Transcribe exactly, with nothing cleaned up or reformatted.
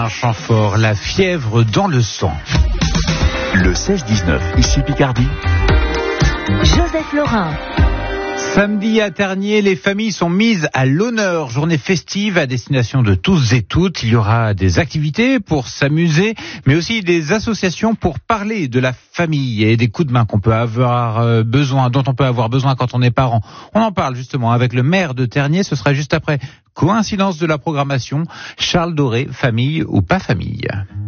un chant fort, la fièvre dans le sang. Le seize dix-neuf, ici Picardie. Joseph Laurin. Samedi à Tergnier, les familles sont mises à l'honneur. Journée festive à destination de tous et toutes. Il y aura des activités pour s'amuser, mais aussi des associations pour parler de la famille et des coups de main qu'on peut avoir besoin, dont on peut avoir besoin quand on est parent. On en parle justement avec le maire de Tergnier. Ce sera juste après. Coïncidence de la programmation. Charles Doré, famille ou pas famille?